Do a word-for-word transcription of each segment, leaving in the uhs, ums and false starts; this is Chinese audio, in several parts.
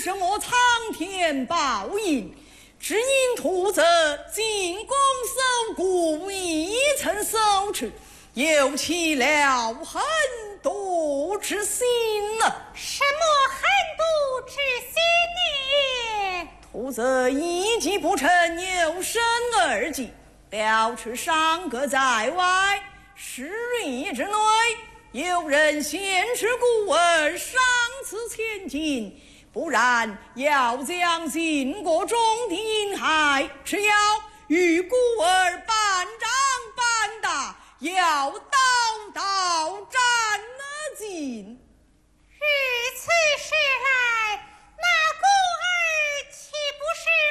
什么苍天报应？只因徒则进宫搜顾，未曾搜取，有起了狠毒之心呢。 什么狠毒之心呢？ 徒则一计不成，有生二计，了此上阁在外，十里之内，有人先持孤儿赏赐千金。不然，要将经过中的阴害，只要与孤儿半长半大，要刀刀斩了尽。 如此时来，那孤儿岂不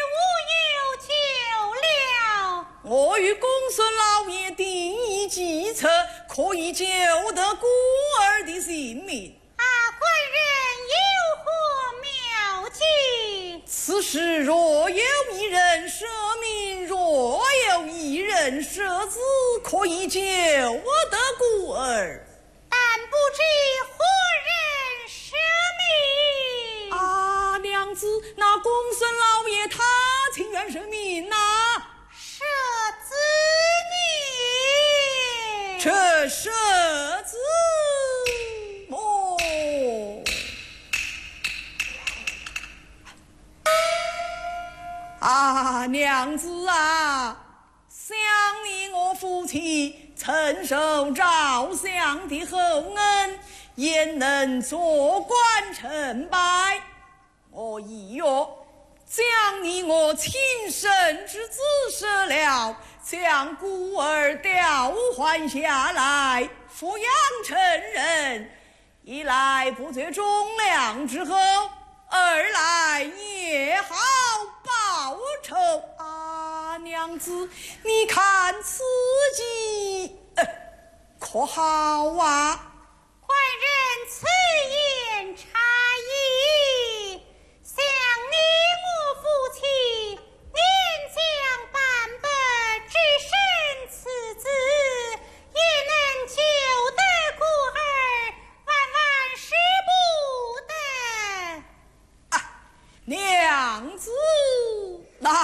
是无有救了？ 我与公孙老爷定一计策，可以救得孤儿的性命。 啊，官人有何妙计？ 此时若有一人舍命，若有一人舍子，可以救得孤儿。 但不知何人舍命？ 啊，娘子，那公孙老爷他情愿舍命呐、啊。 舍子你， 这舍子么？啊，娘子啊，想你我夫妻曾受赵相的厚恩，焉能坐观成败？我意愿将你我亲生之子舍了，将孤儿调换下来，抚养成人。一来不绝忠良之后，二来也好报仇啊！娘子，你看此计、呃、可好啊？